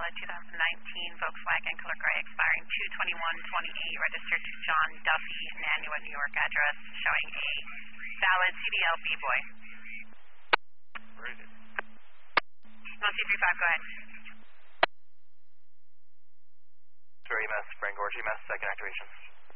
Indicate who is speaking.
Speaker 1: 2019 Volkswagen color gray expiring 2/21/28, registered to John Duffy, Nanua, New York address, showing a valid CDL B-boy.
Speaker 2: Ready.
Speaker 1: C35, go ahead.
Speaker 2: Sorry, EMS, Frank Gorge, EMS, second activation.